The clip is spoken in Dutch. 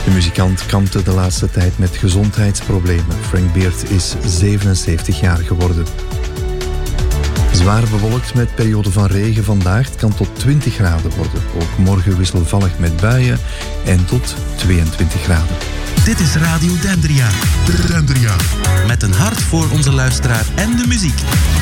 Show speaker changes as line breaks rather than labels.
De muzikant kampte de laatste tijd met gezondheidsproblemen. Frank Beard is 77 jaar geworden. Zwaar bewolkt met periode van regen vandaag. Het kan tot 20 graden worden. Ook morgen wisselvallig met buien en tot 22 graden.
Dit is Radio Dendria.
Dendria.
Met een hart voor onze luisteraar en de muziek.